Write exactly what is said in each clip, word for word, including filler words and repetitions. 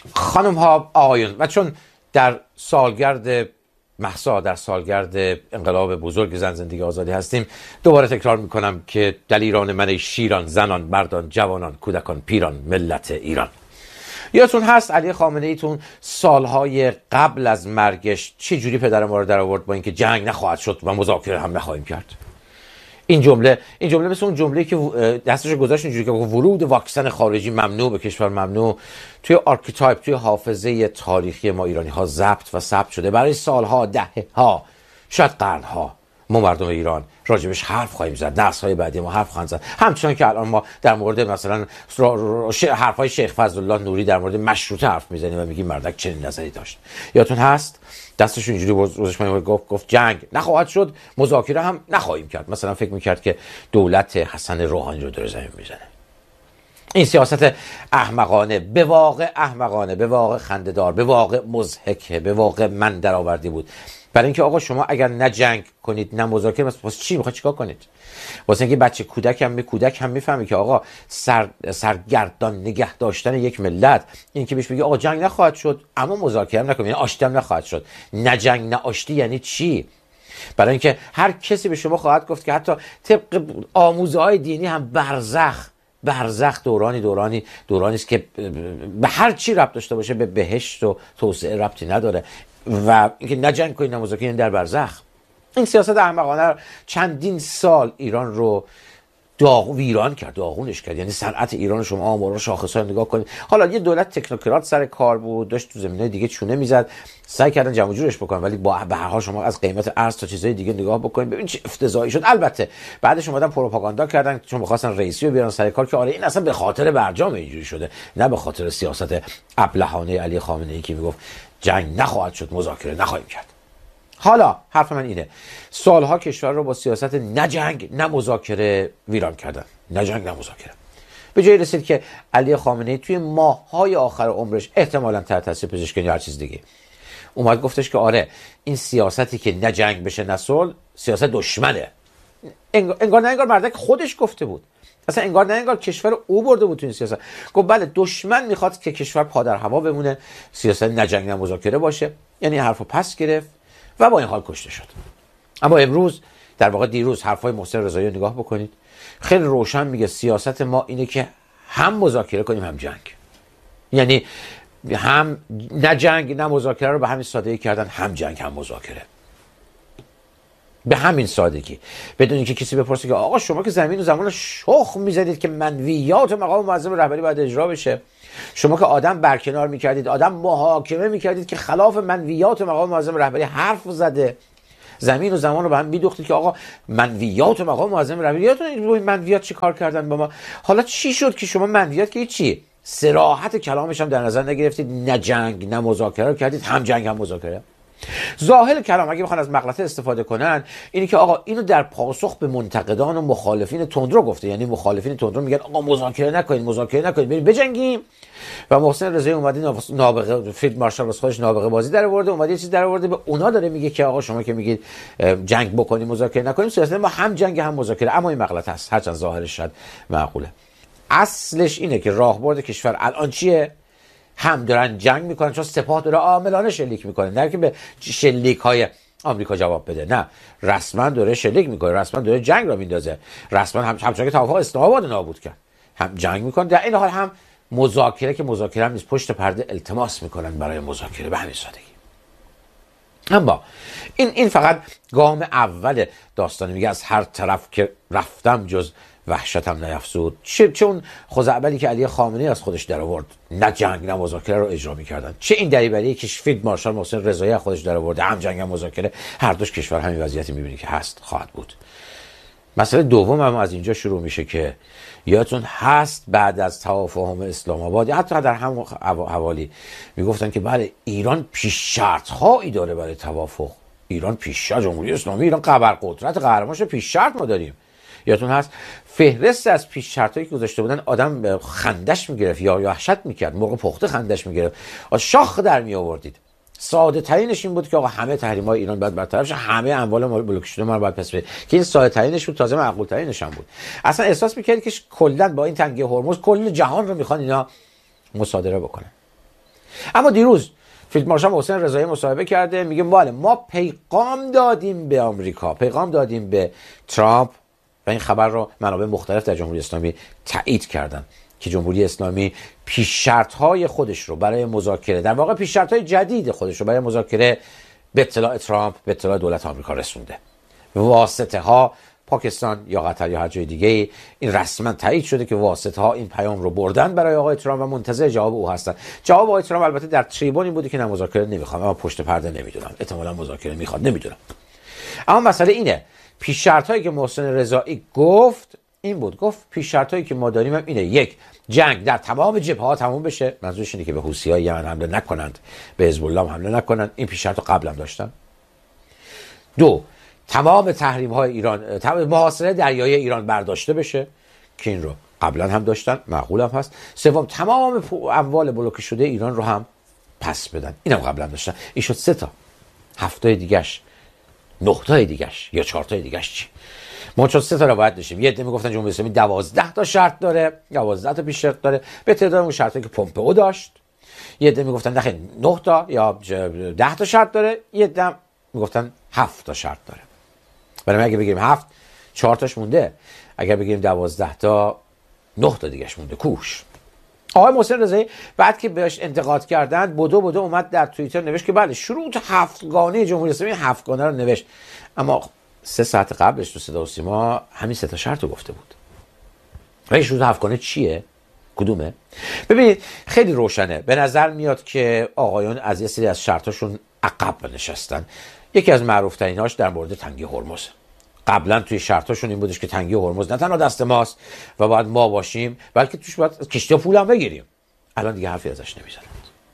خانم ها آقایون، و چون در سالگرد مهسا، در سالگرد انقلاب بزرگ زن زندگی آزادی هستیم، دوباره تکرار میکنم که دلیران من شیران، زنان، مردان، جوانان، کودکان، پیران، ملت ایران. یادتون هست علی خامنه ای تون سالهای قبل از مرگش چه جوری پدر ما رو در آورد با اینکه جنگ نخواهد شد و مذاکره هم نخواهیم کرد. این جمله این جمله مثل اون جمله‌ای که دستش گذاشت اینجوری که ورود واکسن خارجی ممنوع، به کشور ممنوع، توی آرکیتایپ، توی حافظه تاریخی ما ایرانی ها ضبط و ثبت شده. برای سالها، دهها، شاید قرنها ما مردم ایران راجبش حرف خواهیم زد، نسل‌های بعدی ما حرف خواهند زد. همچنان که الان ما در مورد مثلا حرفای شیخ فضلالله نوری در مورد مشروطه حرف میزنیم و میگیم مردک چنین نظری داشت. یادتون هست دستش اینجوری روزش گفت گفت جنگ نخواهد شد، مذاکره هم نخواهیم کرد. مثلا فکر میکرد که دولت حسن روحانی رو داره زمین میزنه. این سیاست احمقانه، به واقع احمقانه، به واقع خنده‌دار، به واقع مضحکه، به واقع من درآوردی بود. برای اینکه آقا شما اگر نه جنگ کنید نه مذاکره، واسه چی میخواید چیکار کنید؟ واسه اینکه بچه کودک هم می کودک هم میفهمه که آقا سر سرگردان نگه داشتن یک ملت، این که بهش بگی آقا جنگ نخواهد شد اما مذاکره هم نکنید، یعنی آشتی هم نخواهد شد. نه جنگ نه آشتی یعنی چی؟ برای اینکه هر کسی به شما خواهد گفت که حتی طبق آموزه‌های دینی هم برزخ برزخ دورانی دورانی دورانی است که به هر چی ربط داشته باشه به بهشت و توسعه ربطی نداره. و اینکه نه جنگ کنید نه مذاکره در برزخ. این سیاست احمقانه چندین سال ایران رو داغ ویران کرد، داغونش کرد. یعنی صنعت ایران شما آمار و شاخص‌ها رو نگاه کنید. حالا یه دولت تکنوکرات سر کار بود، داشت تو زمینه دیگه چونه میزد، سعی کردن جمع جورش بکنن، ولی با به هر حال شما از قیمت ارز تا چیزای دیگه نگاه بکنید ببین چه افتضاحی شد. البته بعدش اومدن پروپاگاندا کردن چون می‌خواستن رئیسی رو بیارن سر کار که آره این اصلا به خاطر برجام اینجوری شده، نه به خاطر سیاست ابلهانه علی خامنه‌ای که میگفت جنگ نخواهد شد، مذاکره نخواهیم کرد. حالا حرف من اینه، سالها کشور رو با سیاست نه جنگ نه مذاکره ویران کردن، نه جنگ نه مذاکره. به جایی رسید که علی خامنه‌ای توی ماه‌های آخر عمرش احتمالاً تحت تاثیر پزشکی یا هر چیز دیگه اومد گفتش که آره این سیاستی که نه جنگ بشه نه صلح سیاست دشمنه. انگار نه انگار مردک خودش گفته بود، اصلا انگار نه انگار کشور او برده بود تو این سیاست. گفت بله دشمن میخواد که کشور پا در هوا بمونه، سیاست نه جنگ نه مذاکره باشه. یعنی حرفو پس گرفت و با این حال کشته شد. اما امروز در واقع دیروز حرفای محسن رضایی رو نگاه بکنید، خیلی روشن میگه سیاست ما اینه که هم مذاکره کنیم هم جنگ. یعنی هم نه جنگ نه مذاکره رو به همین سادگی کردن، هم جنگ هم مذاکره، به همین سادگی، بدون اینکه کسی بپرسه که آقا شما که زمین و زمان شخم میزدید که منویات مقام معظم رهبری باید اجرا بشه، شما که آدم برکنار میکردید، آدم محاکمه میکردید که خلاف منویات مقام معظم رهبری حرف زده، زمین و زمان رو به هم میدوختید که آقا منویات مقام معظم رهبری، یادتون این منویات چی کار کردن با ما؟ حالا چی شد که شما منویات که چی؟ صراحت کلامش هم در نظر نگرفتید، نه جنگ نه مذاکره کردید، هم جنگ هم مذاکره. ظاهر کلام اگه بخوان از مغلطه استفاده کنن اینی که آقا اینو در پاسخ به منتقدان و مخالفین تندرو گفته. یعنی مخالفین تندرو میگن آقا مذاکره نکنید، مذاکره نکنید، بریم بجنگیم. و محسن رضایی اومد نابغه فیلد مارشال واسه خودش نابغه بازی در آورده، اومد یه چیز در آورده به اونا داره میگه که آقا شما که میگید جنگ بکنیم مذاکره نکنیم، سیاست ما هم جنگ هم مذاکره. اما این مغلطه است، هرچند ظاهرش شاید معقوله. اصلش اینه که راهبرد کشور الان چیه؟ هم دارن جنگ میکنن چون سپاه داره عاملانه شلیک میکنه، نه که به شلیک های آمریکا جواب بده، نه رسما داره شلیک میکنه، رسما داره جنگ را میندازه، رسما هم همچنان که توافق اسلام آباد نابود کرد هم جنگ میکنه، در این حال هم مذاکره که مذاکره هم نیست، پشت پرده التماس میکنن برای مذاکره، به همین سادگی. اما این این فقط گام اول داستانی، میگه از هر طرف که رفتم جز وحشتم نیفزود. چه چون خزعبلی که علی خامنه‌ای از خودش در آورد نه جنگ نه مذاکره رو اجرا می‌کردن، چه این دریوری که فیلد مارشال محسن رضایی از خودش در آورد هم جنگ هم مذاکره، هر دوش کشور همین وضعیتی می‌بینی که هست خواهد بود. مسئله دوم هم از اینجا شروع میشه که یادتون هست بعد از توافق اسلام آباد حتی در هم حوالی میگفتن که بله ایران پیش شرط هایی داره برای توافق، ایران پیش شرط، جمهوری اسلامی ایران قبر قدرت قهرمانش پیش شرط ما داریم. یادتون هست فهرست از پیش شرطایی که گذاشته بودن آدم خندش میگرفت یا وحشت میکرد، موقع پخته خندش میگرفت، شاخ در می آوردید. ساده ترینش این بود که آقا همه تحریم‌های ایران باید برطرف شه، همه اموال ما بلوک شده ما رو باید پس بده، که این ساده ترینش بود، تازه معقول ترینش هم بود. اصلا احساس میکردید که کلا با این تنگی هرمز کل جهان رو میخوان اینا مصادره بکنن. اما دیروز فیلد مارشال محسن رضایی مصاحبه کرده، میگه بله ما پیغام دادیم به آمریکا، پیغام دادیم به ترامپ و این خبر رو منابع مختلف در جمهوری اسلامی تایید کردن که جمهوری اسلامی پیش شرط‌های خودش رو برای مذاکره، در واقع پیش شرط‌های جدید خودش رو برای مذاکره به اطلاع ترامپ، به اطلاع دولت آمریکا رسونده. واسطه ها پاکستان یا قطر یا هر جای دیگه این رسما تایید شده که واسطه ها این پیام رو بردن برای آقای ترامپ و منتظر جواب او هستن. جواب آقای ترامپ البته در تریبون این بوده که نه مذاکره نمیخوام، اما پشت پرده نمیدونم، احتمالاً مذاکره میخواد، نمیدونم. اما مسئله اینه پیش شرط هایی که محسن رضایی گفت این بود، گفت پیش شرط هایی که ما داریم هم اینه: یک، جنگ در تمام جبهه ها تموم بشه، منظورش اینه که به حوثی‌های یمن حمله نکنند، به حزب الله حمله نکنند، این پیش شرط رو قبلا داشتن. دو، تمام تحریم های ایران، تمام محاصره دریایی ایران برداشته بشه که این رو قبلا هم داشتن، معقول هم هست. سوم، تمام اموال بلوکه شده ایران رو هم پس بدن، اینم قبلا داشتن. این شد سه تا. هفته دیگه‌اش، نه تا دیگه‌اش یا چهار تا دیگه‌اش چی؟ ما چون سه تا روایت داشتیم. یه عده میگفتن جمهوری اسلامی دوازده تا شرط داره، دوازده تا پیش شرط داره به تعداد اون شرطی که پومپئو داشت. یه عده میگفتن نه نه تا یا ده تا شرط داره، یه عده میگفتن هفت تا شرط داره. برای اگه بگیم هفت، چهار تاش مونده. اگر بگیم دوازده تا، نه تا دیگه‌اش مونده. کوش. آقای محسن رضایی بعد که بهش انتقاد کردند، بدو بدو اومد در توییتر نوشت که بله شروط هفتگانه جمهوری اسلامی هفتگانه رو نوشت، اما سه ساعت قبلش تو صدا و سیما همین سه تا شرط رو گفته بود. و این شروط هفتگانه چیه؟ کدومه؟ ببینید خیلی روشنه. به نظر میاد که آقایون از یه سری از شرطاشون عقب نشستن. یکی از معروف تریناش در مورد تنگی هرمز. قبلا توی شرطاشون این بودش که تنگی هرمز نه تنها دست ماست و باید ما باشیم، بلکه توش باید کشتی پول هم بگیریم. الان دیگه حرفی ازش نمیزنند.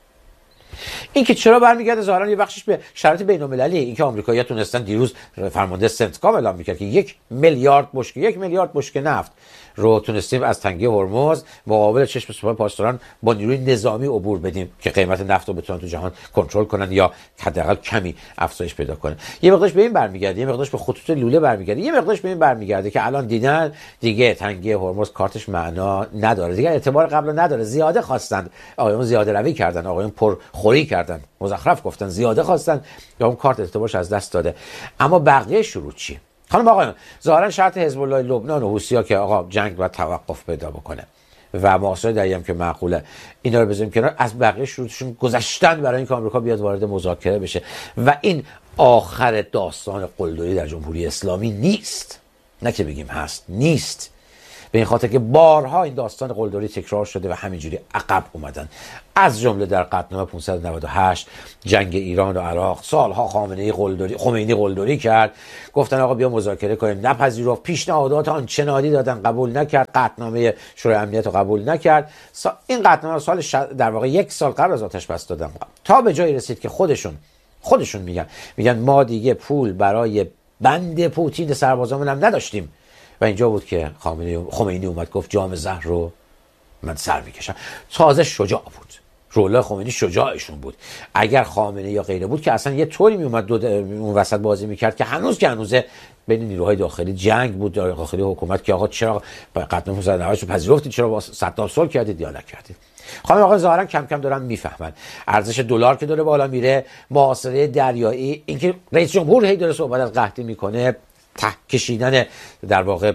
این که چرا برمیگرده ظاهرا یه بخشش به شرایط بین‌المللی، این که آمریکایی‌ها تونستن دیروز فرمانده سنتکام اعلام میکرد که یک میلیارد بشکه یک میلیارد بشکه نفت رو تونستیم از تنگی هرمز مقابل چشم سپاه پاسداران با نیروی نظامی عبور بدیم که قیمت نفت رو بتونن تو جهان کنترل کنن یا حداقل کمی افزایش پیدا کنه. یه مقدارش به این برمیگرده، یه مقدارش به خطوط لوله برمیگرده، یه مقدارش به این برمیگرده که الان دیدن دیگه تنگی هرمز کارتش معنا نداره، دیگه اعتبار قبل نداره. زیاده خواستن، آقایون زیاده روی کردن، آقایون پرخوری کردن، مزخرف گفتن، زیاده خواستن یا اون کارت اعتبارش از دست داده. اما بقیه شروط چی؟ خانم آقایان، ظاهرا شرط حزب الله لبنان و حوثی‌ها که آقا جنگ باید توقف پیدا بکنه و محاصره دریایی هم که معقوله، اینا رو بذاریم کنار، از بقیه شروطشون گذشتن برای اینکه آمریکا بیاد وارد مذاکره بشه و این آخر داستان قلدری در جمهوری اسلامی نیست. نه که بگیم هست، نیست. به این خاطر که بارها این داستان قلدری تکرار شده و همینجوری عقب اومدن، از جمله در قطعنامه پانصد و نود و هشت، جنگ ایران و عراق. سالها خامنه‌ای قلدری خمینی قلدری کرد، گفتن آقا بیا مذاکره کنیم، نپذیرفت، پیشنهادات آنچنانی دادن قبول نکرد، قطعنامه شورای امنیت رو قبول نکرد. این قطعنامه سال ش... در واقع یک سال قبل از آتش بس دادن تا به جایی رسید که خودشون خودشون میگن میگن ما دیگه پول برای بند پوتین سربازامون هم نداشتیم و اینجا بود که خمینی اومد گفت جام زهر رو من سر میکشم. تازه شجاع بود، رولا خمینی شجاعشون بود. اگر خامنه‌ای یا غیره بود که اصلا یه طوری میومد دو اون وسط بازی میکرد که هنوز که هنوزه بین نیروهای داخلی جنگ بود، داخلی حکومت که آقا چرا قطعنامه پانصد و نود و هشت رو پذیرفتید، چرا با صدام صلح کردید یا نکردید. خانم آقا ظاهرا کم کم دارن میفهمن ارزش دلار که داره بالا میره، محاصره دریایی، اینکه رئیس جمهور هی داره صحبت از قحطی میکنه، ته کشیدن در واقع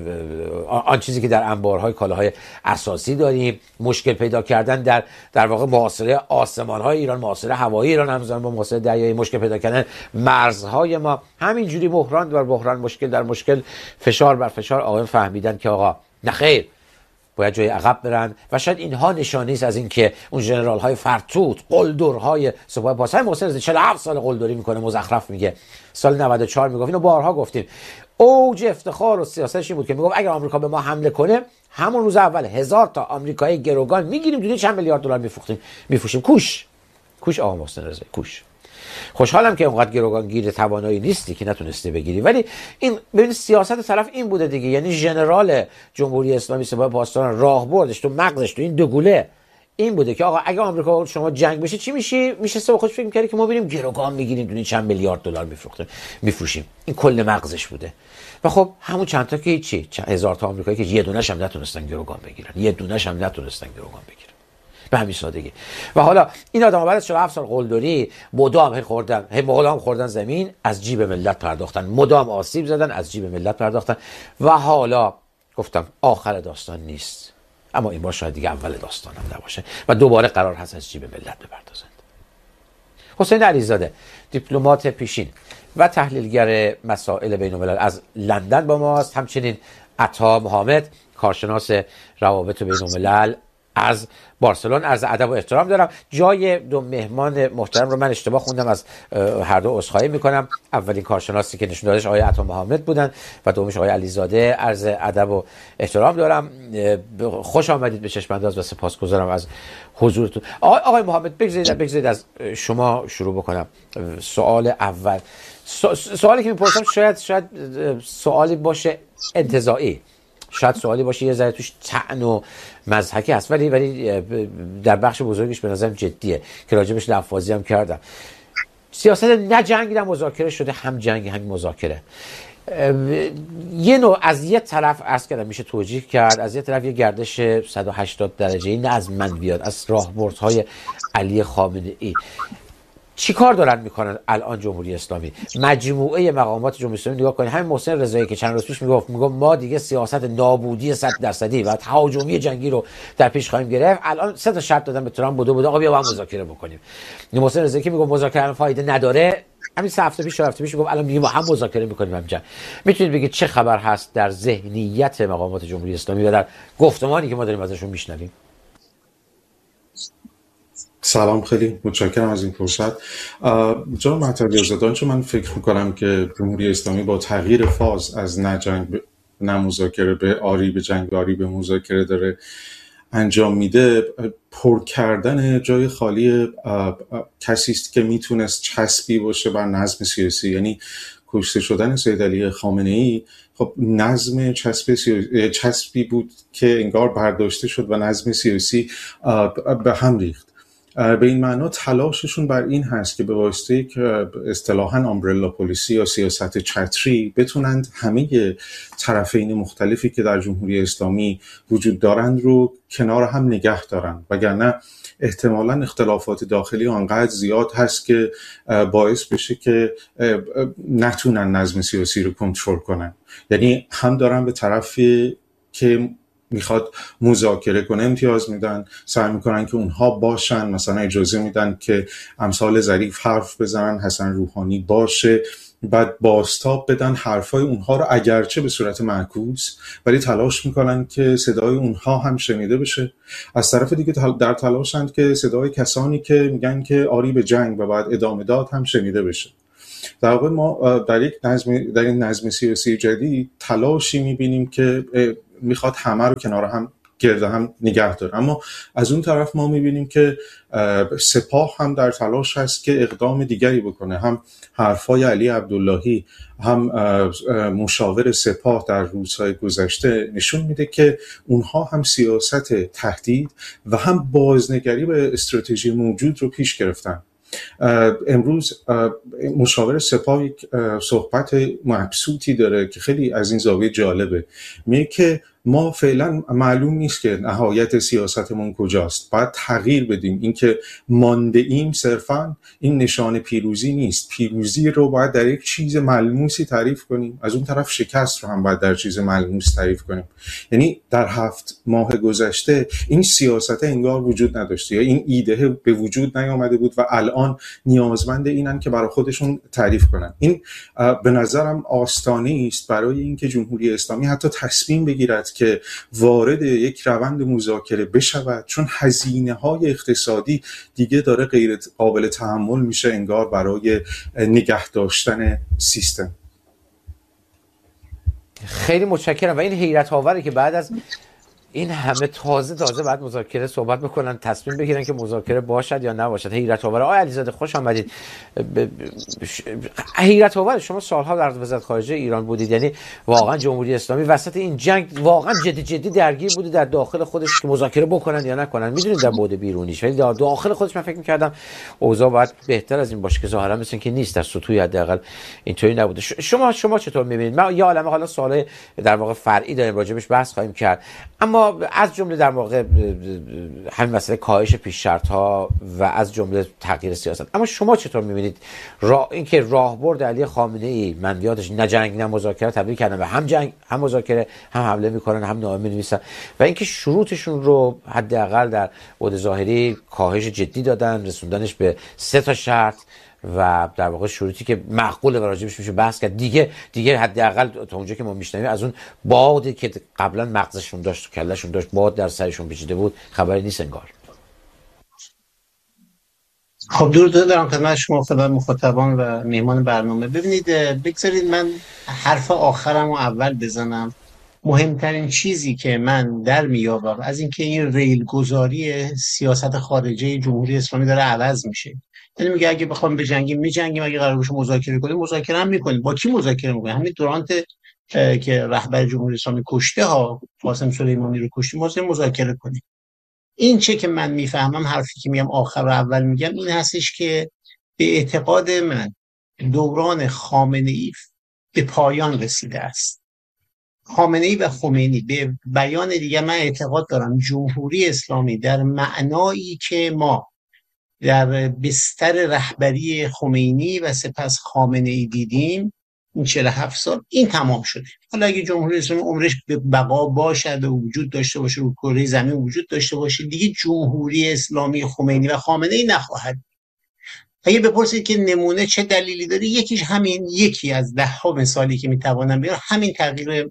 آن چیزی که در انبارهای کالاهای اساسی داریم، مشکل پیدا کردن در در واقع محاصره آسمان‌های ایران، محاصره هوایی ایران همزمان با محاصره دریایی، مشکل پیدا کردن مرزهای ما، همینجوری بحران بر بحران، مشکل در مشکل، فشار بر فشار. آقایون فهمیدن که آقا نخیر، باید جای عقب برن و شاید اینها نشانی است از اینکه اون ژنرال های فرتوت، قلدرهای سپاه پاسداران، محسن چهل و هفت سال قلدری میکنه، مزخرف میگه، سال نود و چهار میگفت، اینو بارها گفتیم، اوج افتخار و سیاستش این بود که میگفت اگر آمریکا به ما حمله کنه همون روز اول هزار تا آمریکایی گروگان میگیریم، دونه چند میلیارد دلار میفروختیم میفروشیم. کوش کوش آقا محسن رضایی، کوش. خوشحالم که اونقدر گروگانگیر توانایی نیستی که نتونستی بگیری، ولی این ببین سیاست طرف این بوده دیگه، یعنی ژنرال جمهوری اسلامی سپاه پاسداران راهبردش تو مغزش تو این دوگوله این بوده که آقا اگه آمریکا شما جنگ بشه چی میشی؟ میشه سه خودش فکر می‌کردی که ما بریم گروگان میگیریم، دونه چند میلیارد دلار میفروختیم میفروشیم. این کل مغزش بوده. و خب همون چند تا که هیچی، هزار تا آمریکایی که یه دونه‌ش هم نتونستن گروگان بگیرن، یه دونه‌ش هم نتونستن گروگان بگیرن. به همین سادگی. و حالا این آدم‌ها بعد از چهل و هفت سال قلدری مدام خوردن، هم مدام خوردن زمین، از جیب ملت پرداختن، مدام آسیب زدن، از جیب ملت پرداختن و حالا گفتم آخر داستان نیست، اما این بار شاید دیگه اول داستان هم نباشه و دوباره قرار هست از جیب ملت بپردازند. حسین علیزاده دیپلمات پیشین و تحلیلگر مسائل بین‌الملل از لندن با ماست. همچنین عطا محمد کارشناس روابط بین‌الملل از بارسلون. عرض ادب و احترام دارم. جای دو مهمان محترم رو من اشتباه خوندم، از هر دو عذرخواهی میکنم. اولین کارشناسی که نشون دادش آقای عطا محمد بودن و دومش آقای علیزاده. عرض ادب و احترام دارم. خوش آمدید به چشم انداز و سپاسگزارم از حضورتون. آقای, آقای محمد بگذارید بگذارید از شما شروع بکنم. سوال اول، سوالی که میپرسم شاید شاید سوالی باشه انتزاعی، شاید سوالی باشه یه ذره توش طعن و مضحکی هست، ولی ولی در بخش بزرگیش به نظرم جدیه که راجبش لفاظی هم کردم. سیاست نه جنگ نه مذاکره شده، هم جنگ هم مذاکره. یه نوع از یه طرف عرض کردم میشه توجیه کرد، از یه طرف یه گردش صد و هشتاد درجه‌ای نه از من بیاد، از راهبردهای علی خامنه‌ای. چی کار دارن میکنن الان جمهوری اسلامی؟ مجموعه مقامات جمهوری اسلامی نگاه کنید. همین محسن رضایی که چند روز پیش میگفت میگفت ما دیگه سیاست نابودی صد درصدی و تهاجمی جنگی رو در پیش خواهیم گرفت، الان سه تا شرط دادن به ترامپ، بودو بودو آقا بیا با هم مذاکره بکنیم. محسن رضایی که میگفت مذاکره فایده نداره، همین سه هفته پیش هفته پیش میگفت الان میگیم با هم مذاکره میکنیم همینجا. میتونید بگید چه خبر هست در ذهنیت مقامات جمهوری اسلامی و در گفتمانی که ما داریم ازشون میشنویم؟ سلام، خیلی متشکرم از این فرصت. جناب مهدوی آزاد، چون من فکر میکنم که جمهوری اسلامی با تغییر فاز از نه جنگ به نه مذاکره به آری به جنگ، آری به مذاکره داره انجام میده، پر کردن جای خالی کسی است که میتونست چسبی باشه بر نظم سیاسی، یعنی کشته شدن سید علی خامنه‌ای. خب نظم چسب سیاسی چسبی بود که انگار برداشته شد و نظم سیاسی به هم ریخت. به این معنا تلاششون بر این هست که به واسطه که اصطلاحاً آمبرلا پلیسی یا سیاست چتری بتونند همه طرفین مختلفی که در جمهوری اسلامی وجود دارند رو کنار هم نگه دارن، وگرنه احتمالاً اختلافات داخلی آنقدر زیاد هست که باعث بشه که نتونن نظم سیاسی رو کنترل کنن. یعنی هم دارن به طرفی که میخواد مذاکره کنه امتیاز میدن، سعی میکنن که اونها باشن، مثلا اجازه میدن که امثال ظریف حرف بزنن، حسن روحانی باشه، بعد بازتاب بدن حرفای اونها رو اگرچه به صورت معکوس، ولی تلاش میکنن که صدای اونها هم شنیده بشه. از طرف دیگه در تلاشند که صدای کسانی که میگن که آری به جنگ و بعد ادامه داد هم شنیده بشه. در واقع ما در یک نظم در این نظم سیاسی جدید تلاشی میبینیم که میخواد همه رو کنار هم گرد هم نگه داره، اما از اون طرف ما میبینیم که سپاه هم در تلاش هست که اقدام دیگری بکنه. هم حرفای علی عبداللهی، هم مشاور سپاه در روزهای گذشته نشون میده که اونها هم سیاست تهدید و هم بازنگری به استراتژی موجود رو پیش گرفتن. امروز مشاور سپاه یک صحبت مبسوطی داره که خیلی از این زاویه جالبه. میگه که ما فعلا معلوم نیست که نهایت سیاستمون کجاست، باید تغییر بدیم. این که مانده ایم صرفا این نشان پیروزی نیست، پیروزی رو باید در یک چیز ملموسی تعریف کنیم، از اون طرف شکست رو هم باید در چیز ملموس تعریف کنیم. یعنی در هفت ماه گذشته این سیاست انگار وجود نداشته یا این ایده به وجود نیامده بود و الان نیازمند اینن که برای خودشون تعریف کنن. این به نظرم آستانه است برای اینکه جمهوری اسلامی حتی تصمیم بگیرد که وارد یک روند مذاکره بشود، چون هزینه‌های اقتصادی دیگه داره غیر قابل تحمل میشه انگار برای نگه داشتن سیستم. خیلی متشکرم. و این حیرت آوره که بعد از این همه تازه تازه بعد مذاکره صحبت میکنن، تصمیم بگیرن که مذاکره باشد یا نباشد. حیرت آوره. آقای علیزاده خوش آمدید. حیرت آوره. شما سالها در وزارت خارجه ایران بودید، یعنی واقعا جمهوری اسلامی وسط این جنگ واقعا جدی جدی درگیر بوده در داخل خودش که مذاکره بکنن یا نکنن. میدونید در بعد بیرونیش، ولی در داخل خودش من فکر میکردم اوضاع باید بهتر از این باشه که ظاهرا مثل که نیست، در سطوح حداقل اینطوری نبوده. شما شما چطور میبینید؟ ما یه عالمه حالا سوال در واقع فرعی داریم راجبش بحث خواهیم کرد، اما اما از جمله در واقع همین مسئله کاهش پیش شرط ها و از جمله تغییر سیاست. اما شما چطور میبینید راه اینکه راهبرد علی خامنه ای، من یادش نه جنگ نه مذاکره تبدیل کردن و هم جنگ هم مذاکره، هم حمله میکنن هم نامه مینویسن و اینکه شروطشون رو حداقل در بعد ظاهری کاهش جدی دادن، رسوندنش به سه تا شرط و در واقع شروطی که معقوله و راجبش میشه بحث کرد، دیگه دیگه حداقل تا اونجا که ما میشنویم از اون بادی که قبلا مغزشون داشت و کلهشون داشت باد در سرشون پیچیده بود خبری نیست انگار. خب درود دارم خدمت شما خدمت مخاطبان و میهمان برنامه. ببینید بگذارید من حرف آخرم رو اول بزنم. مهمترین چیزی که من در میابم از اینکه این ریل گذاری سیاست خارجه جمهوری اسلامی داره عوض میشه. یعنی میگه اگه بخوام بجنگیم میجنگیم، اگه قرار باشه مذاکره کنیم مذاکره هم میکنیم. با کی مذاکره میکنیم؟ همین دورانت که رهبر جمهوری اسلامی کشته ها، قاسم سلیمانی رو کشتیم، واسه مذاکره کنیم. این چه که من میفهمم، حرفی که میگم آخر و اول میگم این هستش که به اعتقاد من دوران خامنه‌ای به پایان رسیده است. خامنه‌ای و خمینی، به بیان دیگه من اعتقاد دارم جمهوری اسلامی در معنایی که ما در بستر رهبری خمینی و سپس خامنه‌ای دیدیم این چهل و هفت سال، این تمام شده. حالا اگه جمهوری اسلامی عمرش به بقا باشد و وجود داشته باشه، رو کره زمین وجود داشته باشه، دیگه جمهوری اسلامی خمینی و خامنه‌ای نخواهد. اگه بپرسید که نمونه چه دلیلی داره، یکیش همین، یکی از ده ها مثالی که میتوانم بیارم همین تغییر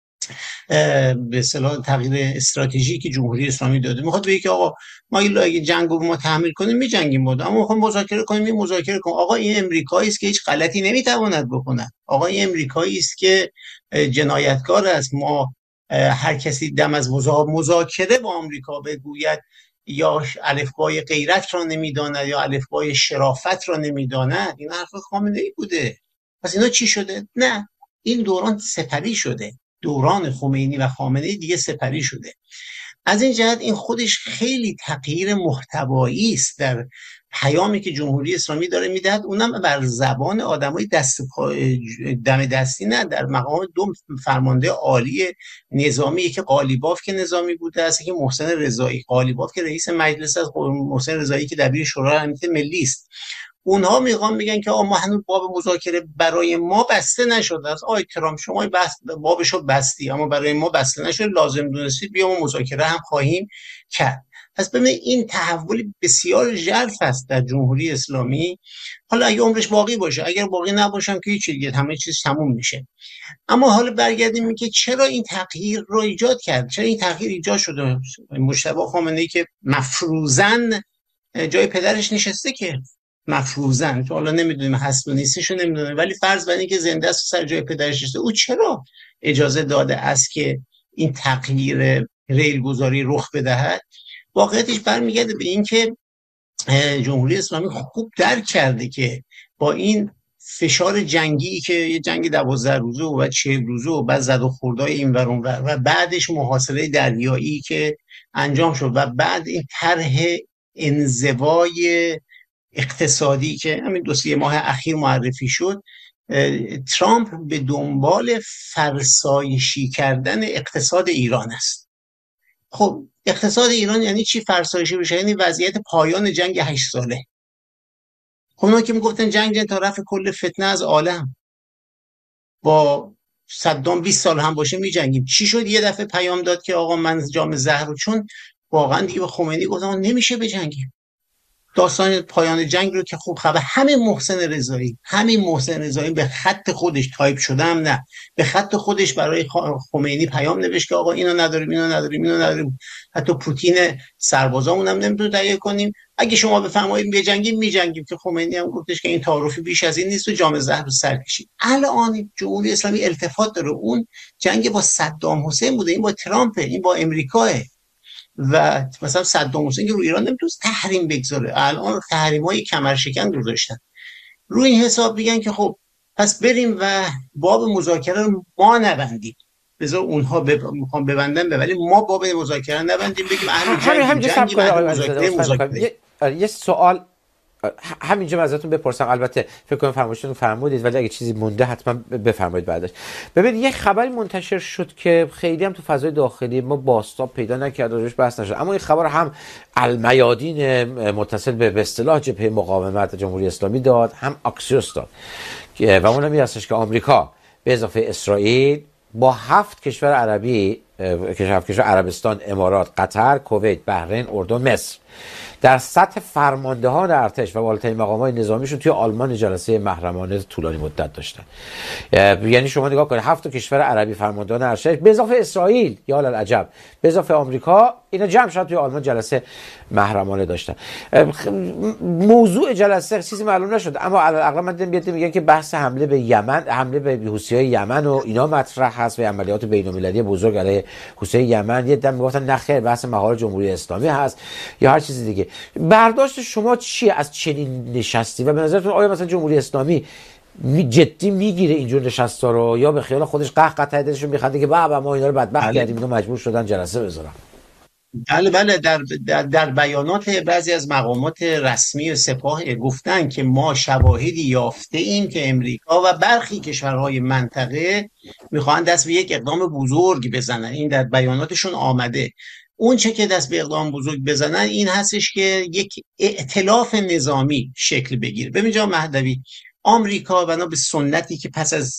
به اصطلاح تغییر استراتژی که جمهوری اسلامی داده. میخواد بگه که آقا ما اگه جنگ رو ما تحمل کنیم میجنگیم، بود اما میخوام مذاکره کنیم می مذاکره کنیم. آقا این امریکایی است که هیچ غلطی نمیتواند بکنه. آقا این امریکایی است که جنایتکار است. ما هر کسی دم از مذاکره با آمریکا بگوید یا الفبای غیرت را نمیداند یا الفبای شرافت را نمیداند، این حرف خامنه‌ای بوده. پس اینا چی شده؟ نه، این دوران سپری شده. دوران خمینی و خامنه‌ای دیگه سپری شده. از این جهت این خودش خیلی تغییر محتوایی است در پیامی که جمهوری اسلامی داره میدهد، اونم بر زبان آدمای دست دم دستی، نه در مقام دو فرمانده عالی نظامی که قالیباف که نظامی بوده است، که محسن رضایی. قالیباف که رئیس مجلس است، محسن رضایی که دبیر شورای امنیت ملی است. اونها میخوان میگن که آقا ما هنوز باب مذاکره برای ما بسته نشده است. آقای ترامپ شما بس بابشو بستی، اما برای ما بسته نشده، لازم دونستید بیا ما مذاکره هم خواهیم کرد. پس ببینید این تحول بسیار ژرف است در جمهوری اسلامی. حالا اگه عمرش باقی باشه، اگر باقی نباشم که هیچ دیگه، همه چیز تموم میشه. اما حالا برگردیم که چرا این تغییر رو ایجاد کرد، چرا این تغییر ایجاد شده. مجتبی خامنه‌ای که مفروضاً جای پدرش نشسته، که مفروضاً که حالا نمیدونیم هست و نیستش رو نمیدونیم، ولی فرض بر اینکه زنده است و سر جای پدرش نشسته، او چرا اجازه داده است که این تغییر ریل گذاری رخ بدهد؟ واقعیتش برمیگرده به این که جمهوری اسلامی خوب درک کرده که با این فشار جنگی که یه جنگ دوازده روزه و بعد چهل روزه و بعد زد و خوردای این ور اون ور و بعدش محاصره دریایی که انجام شد و بعد این طرح انزوای اقتصادی که همین دو سه ماه اخیر معرفی شد، ترامپ به دنبال فرسایشی کردن اقتصاد ایران است. خب اقتصاد ایران یعنی چی فرسایشی بشه؟ یعنی وضعیت پایان جنگ هشت ساله. خب اونا که میگفتن جنگ جنگ تا رفع کل فتنه از عالم، با صدام بیست سال هم باشه میجنگیم. چی شد یه دفعه پیام داد که آقا من جام زهر رو، چون واقعا دیگه به خمینی گفتم نمیشه بجنگیم. داستان پایان جنگ رو که خوب خبر، همین محسن رضایی همین محسن رضایی به خط خودش تایپ شده هم نه، به خط خودش برای خمینی پیام نوشت که آقا اینو نداریم اینو نداریم اینو نداریم، حتی پوتین سربازامون هم نمیتونه تهیه کنیم، اگه شما بفرمایید بجنگیم میجنگیم. که خمینی هم گفتش که این تعارفی بیش از این نیست و جام زهر رو سر کشید. الان جمهوری اسلامی التفات داره، اون جنگ با صدام حسین بوده، این با ترامپ، این با امریکاه. و مثلا صدام حسین که رو ایران نمیتونست تحریم بگذاره، الان تحریم‌های کمرشکن رو داشتن. روی این حساب میگن که خب پس بریم و باب مذاکره رو ما نبندیم، بذار اونها میخوان ببندن، ولی ما باب مذاکره نبندیم، بگیم اهل جنگ جنگی و مذاکره مذاکره. یه سوال همینجا ازتون بپرسم، البته فکر کنم فرمایشتون فرمودید ولی اگه چیزی مونده حتما بفرمایید بعدش. ببین یک خبری منتشر شد که خیلی هم تو فضای داخلی ما بازتاب پیدا نکرد و روش بحث نشد، اما این خبر هم المیادین متصل به اصطلاح جبهه مقاومت جمهوری اسلامی داد، هم اکسیوس داد و اون هم این هستش که آمریکا به اضافه اسرائیل با هفت کشور عربی، کشور عربستان، امارات، قطر، کویت، بحرین، اردن، مصر، در سطح فرماندهان ارتش و بالاترین مقامات نظامیشون توی آلمان جلسه محرمانه طولانی مدت داشتن. یعنی شما نگاه کنید هفت کشور عربی فرماندهان ارتش به اضافه اسرائیل، یا العجب، به اضافه آمریکا، اینا جمع شدن توی آلمان جلسه محرمانه داشتن. موضوع جلسه چیزی معلوم نشد، اما علاوه من دیدم میگن که بحث حمله به یمن، حمله به حوثی‌های یمن و اینا مطرح هست و عملیات بین‌المللی بزرگ علیه حوثی‌های یمن. یه دم میگفتن نخیر بحث مهار جمهوری اسلامی هست یا هر چیز دیگه. برداشت شما چیه از چنین نشستی و به نظرتون آیا مثلا جمهوری اسلامی می جدی میگیره اینجور نشستا رو یا به خیال خودش قهقه ته دلشون میخنده که بابا ما اینا رو بدبخت کردیم اینا مجبور شدن جلسه بذارن؟ بله بله در, در در بیانات بعضی از مقامات رسمی سپاه گفتن که ما شواهدی یافته ایم که امریکا و برخی کشورهای منطقه میخوان دست به یک اقدام بزرگ بزنن. این در بیاناتشون آمده. اون چه که دست به اقدام بزرگ بزنن این هستش که یک ائتلاف نظامی شکل بگیره. ببین جناب مهدوی، آمریکا بنا به سنتی که پس از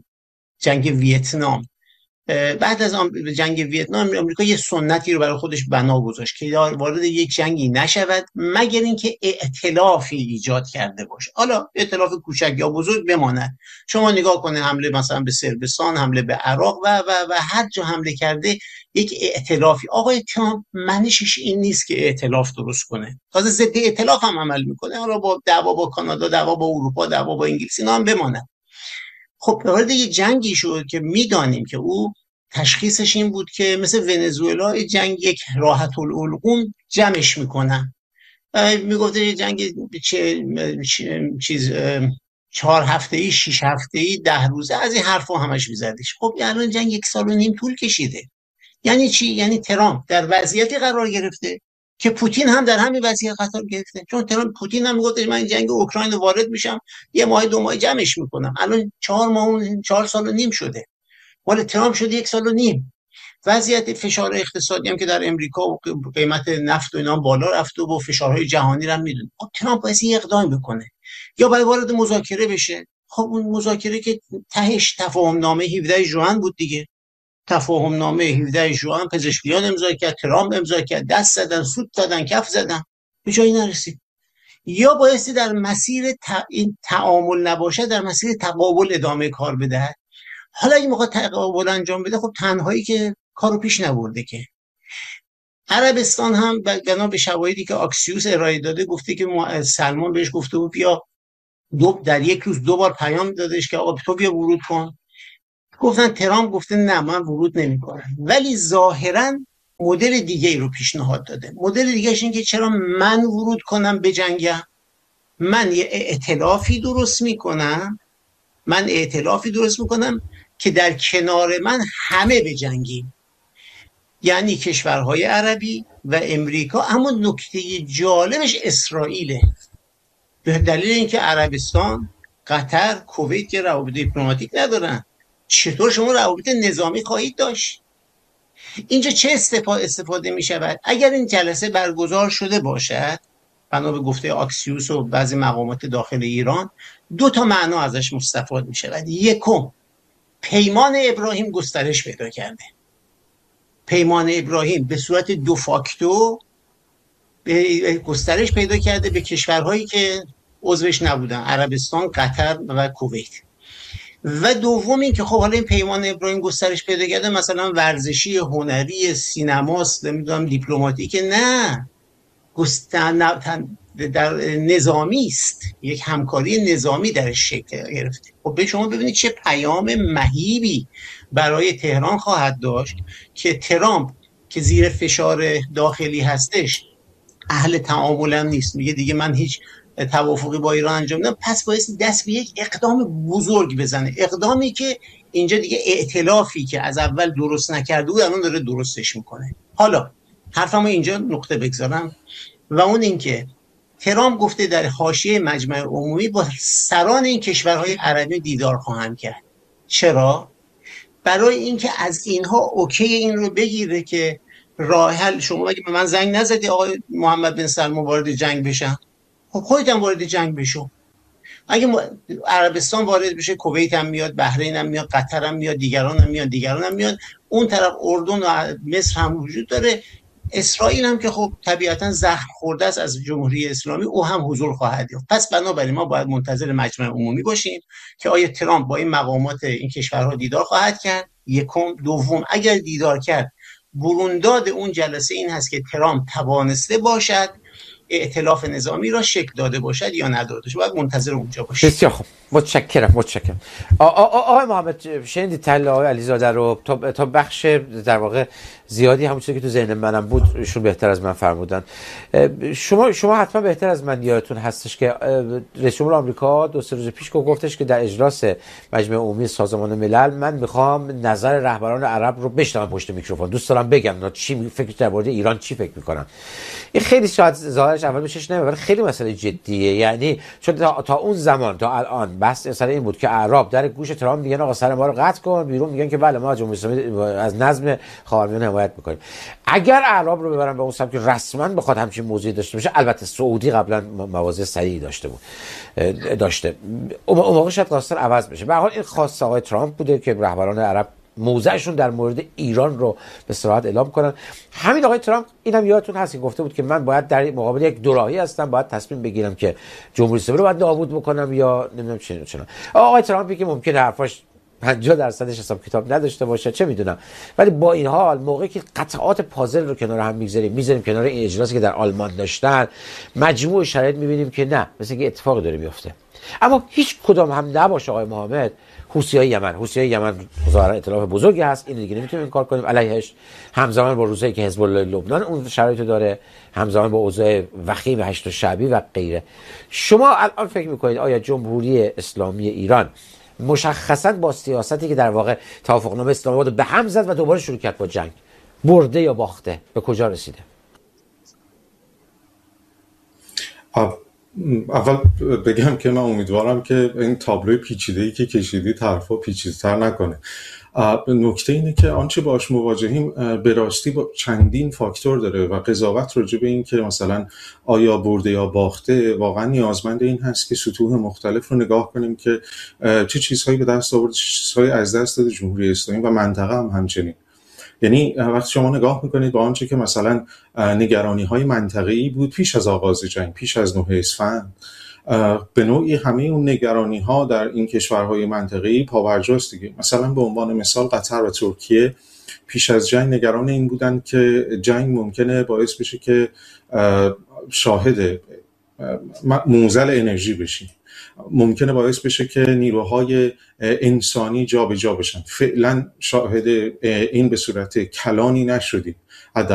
جنگ ویتنام، بعد از جنگ ویتنام، آمریکا یه سنتی رو برای خودش بنا گذاشت که وارد یک جنگی نشود مگر اینکه ائتلافی ایجاد کرده باشه. حالا ائتلاف کوچک یا بزرگ بماند. شما نگاه کنه حمله مثلا به صربستان، حمله به عراق و و و هر جا حمله کرده یک ائتلافی. آقای ترامپ معنیش این نیست که ائتلاف درست کنه، تازه ضد ائتلاف هم عمل میکنه. حالا با دعوا با کانادا، دعوا با اروپا، دعوا با انگلیس اینا هم بماند. خب وارد یه جنگی شد که میدانیم که او تشخیصش این بود که مثل ونزوئلا جنگ یک راحت العلقوم جمعش میکنن. میگفته یه جنگ چه چیز چهار هفته‌ای، شش هفته‌ای، ده روزه، از این حرفا همش میزدش. خب الان جنگ یک سال و نیم طول کشیده. یعنی چی؟ یعنی ترامپ در وضعیتی قرار گرفته که پوتین هم در همین وضعیت قرار گرفته. چون ترامپ پوتین هم میگفت من این جنگ اوکراین وارد میشم، یه ماه دو ماه جمعش میکنم. الان چهار ماه چهار سال و نیم شده. ولی ترامپ شده یک سال و نیم. وضعیت فشار اقتصادی هم که در امریکا و قیمت نفت و اینا بالا رفته و فشارهای جهانی رو هم میدونه. خب ترامپ باید این اقدام بکنه یا باید وارد مذاکره بشه. خب اون مذاکره که تهش تفاهم نامه هفدهم ژوئن بود دیگه. تفاهم نامه هفدهم ژوئن پزشکیان امضا کرد، ترامپ امضا کرد، دست زدن، سوت زدن، کف زدن، به جایی نرسید. یا بایستی در مسیر ت... این تعامل نباشه، در مسیر تقابل ادامه کار بده. حالا اگه میخواد تقابل انجام بده، خب تنهایی که کارو پیش نبرده که. عربستان هم بنا به شواهدی که اکسیوس ارائه داده گفته که سلمان بهش گفته بود بیا دو در یک روز دو بار پیام دادش که آقا تو بیا ورود کن. گفتن ترامپ گفته نه من ورود نمیکنم، ولی ظاهرا مدل دیگه ای رو پیشنهاد داده. مدل دیگهش این که چرا من ورود کنم به جنگم، من یه ائتلافی درست میکنم من ائتلافی درست میکنم که در کنار من همه به جنگیم، یعنی کشورهای عربی و امریکا. اما نکته جالبش اسرائیله، به دلیل اینکه عربستان، قطر، کویت که روابط دیپلماتیک ندارن، چطور شما روابط نظامی خواهید داشت؟ اینجا چه استفاده استفاده می شود؟ اگر این جلسه برگزار شده باشد، بنا به گفته اکسیوس و بعضی مقامات داخل ایران، دو تا معنا ازش مستفاد می شود. یکم، پیمان ابراهیم گسترش پیدا کرده. پیمان ابراهیم به صورت دو فاکتو گسترش پیدا کرده به کشورهایی که عضوش نبودن، عربستان، قطر و کویت. و دوم این که خب حالا این پیمان ابراهیم گسترش پیدا کرده، مثلا ورزشی، هنری، سینماست، نمیدونم دیپلماتیک، نه، گستر در نظامی است، یک همکاری نظامی درش شکل گرفته. خب به شما ببینید چه پیام مهیبی برای تهران خواهد داشت که ترامپ که زیر فشار داخلی هستش اهل تعامل هم نیست، میگه دیگه من هیچ توافقی با ایران انجام نمیدم، پس باید دست به یک اقدام بزرگ بزنه، اقدامی که اینجا دیگه ائتلافی که از اول درست نکرده بود الان داره درستش میکنه. حالا حرفمو اینجا نقطه بگذارم و اون این که ترامپ گفته در حاشیه مجمع عمومی با سران این کشورهای عربی دیدار خواهم کرد. چرا؟ برای اینکه از اینها اوکی این رو بگیره که راه حل، شما مگه به من زنگ نزدی آقای محمد بن سلمان وارد جنگ بشن؟ خب خودت هم وارد جنگ بشو. اگه عربستان وارد بشه، کویت هم میاد، بحرین هم میاد، قطر هم میاد، دیگران هم میاد دیگران هم میاد اون طرف اردن و مصر هم وجود داره، اسرائیل هم که خب طبیعتا زخم خورده است از جمهوری اسلامی، او هم حضور خواهد یافت. پس بنابراین ما باید منتظر مجمع عمومی باشیم که آیا ترامپ با این مقامات این کشورها دیدار خواهد کرد. یکم. دوم، اگر دیدار کرد، برونداد اون جلسه این هست که ترامپ توانسته باشد ائتلاف نظامی را شکل داده باشد یا نداده باشد. باید منتظر اونجا باشیم. بسیار خوب، متشکرم متشکرم. آقای محمد، شنیدید تحلیل آقای علیزاده رو؟ تا تا بخش در واقع زیادی همون چیزی که تو ذهن منم بود ایشون بهتر از من فرمودن. شما شما حتما بهتر از من یادتون هستش که رئیس جمهور آمریکا دو سه روز پیش گفتش که در اجلاس مجمع عمومی سازمان ملل من میخوام نظر رهبران عرب رو بشنوم پشت میکروفون، دوست دارم بگم اونا چی فکر در مورد ایران چی فکر میکنن. این خیلی شاید ظاهرش اول بهش نمیاد ولی خیلی مسئله جدیه، یعنی چون تا, تا اون زمان تا الان بحث سر این بود که اعراب در گوش ترامپ میگن آقا سر ما رو قطع کن، بیرون میگن که بله ما جمهوری اسلامی از نظم خاورمیانه حمایت میکنیم. اگر اعراب رو ببرن به اون سمت که رسما بخواد همچین موضوعی داشته باشه، البته سعودی قبلا مواضع صحیحی داشته بود داشته اون موقع شاید قاصر عوض بشه. به هر حال این خاص آقای ترامپ بوده که رهبران عرب موضعشون در مورد ایران رو به صراحت اعلام کنن. همین آقای ترامپ اینم یادتون هست که گفته بود که من باید در مقابل یک دوراهی هستم، باید تصمیم بگیرم که جمهوری اسلامی رو باید نابود بکنم یا نمیدونم چه چه. آقای ترامپی که ممکنه حرفاش پنجاه درصدش حساب کتاب نداشته باشه، چه میدونم، ولی با این حال موقعی که قطعات پازل رو کنار هم میذاریم میذاریم کنار این اجلاسی که در آلمان داشتن، مجموع شرایط میبینیم که نه، مثل که اتفاق داره میفته. اما هیچ کدام هم نباشه آقای محمد، حوثیای یمن حوثیای یمن ظاهرا ائتلاف بزرگی هست، این دیگه نمیتونیم انکار کنیم علیهش، همزمان با روزایی که حزب الله لبنان اون شرایطو داره، همزمان با اوضاع وخیم هشت شعبی و غیره. شما الان فکر میکنید آیا جمهوری اسلامی ایران مشخصا با سیاستی که در واقع توافقنامه اسلام آباد به هم زد و دوباره شروع کرد با جنگ، برده یا باخته، به کجا رسیده؟ اول بگم که من امیدوارم که این تابلوی پیچیده‌ای که کشیدی طرفا پیچیده‌تر نکنه. نکته اینه که آنچه باش مواجهیم به راستی با چندین فاکتور داره و قضاوت راجع به این که مثلا آیا برده یا باخته واقعا نیازمند این هست که سطوح مختلف رو نگاه کنیم که چه چیزهایی به دست آورد، چه چیزهایی از دست داد جمهوری اسلامی و منطقه هم همچنین. یعنی وقتی شما نگاه میکنید با آنچه که مثلا نگرانی‌های منطقه‌ای بود پیش از آغاز جنگ، پیش از نه اسفند، به نوعی همه اون نگرانی‌ها در این کشورهای منطقه‌ای پابرجاست دیگه. مثلا به عنوان مثال قطر و ترکیه پیش از جنگ نگران این بودن که جنگ ممکنه باعث بشه که شاهد موزل انرژی بشیم، ممکنه باعث بشه که نیروهای انسانی جا به جا بشن. فعلا شاهد این به صورت کلانی نشدیم،